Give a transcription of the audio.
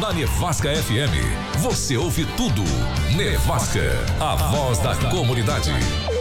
Na Nevasca FM, você ouve tudo. Nevasca, a voz da comunidade.